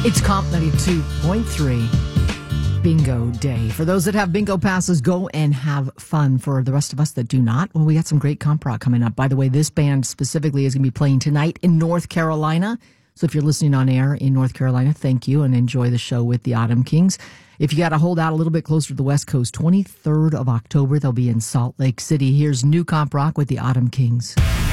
It's Comp 92.3 Bingo Day. For those that have bingo passes, go and have fun. For the rest of us that do not, well, we got some great comp rock coming up. By the way, this band specifically is going to be playing tonight in North Carolina. So if you're listening on air in North Carolina, thank you and enjoy the show with the Autumn Kings. If you got to hold out a little bit closer to the West Coast, 23rd of October, they'll be in Salt Lake City. Here's new comp rock with the Autumn Kings.